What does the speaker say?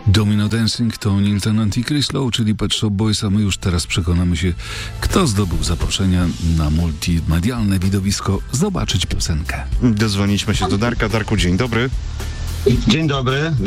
Domino Dancing to Neil Tennant i Chris Lowe, czyli Pet Shop Boys, a my już teraz przekonamy się, kto zdobył zaproszenia na multimedialne widowisko zobaczyć piosenkę. Dozwoniliśmy się do Darka. Darku, dzień dobry. Dzień dobry.